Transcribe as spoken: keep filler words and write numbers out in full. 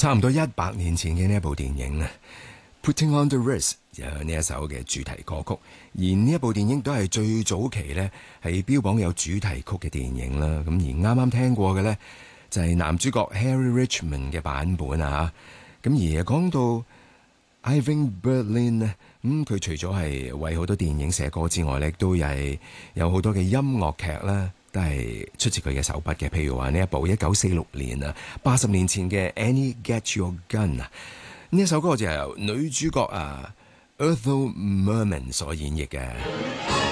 差唔多一百年前嘅呢一部電影啊，《Putting on the Ritz》有呢一首嘅主題歌曲，而呢一部電影都係最早期呢係標榜有主題曲嘅電影啦。咁而啱啱聽過嘅呢，就係男主角 Harry Richmond 嘅版本啊。咁而講到 Irving Berlin 咧，咁佢除咗係為好多電影寫歌之外呢，都係有好多嘅音樂劇啦，都係出自佢嘅手筆嘅。譬如話呢一部一九四六年啊，八十年前嘅 Annie Get Your Gun 啊，呢一首歌就係由女主角啊 Ethel Merman 所演繹嘅。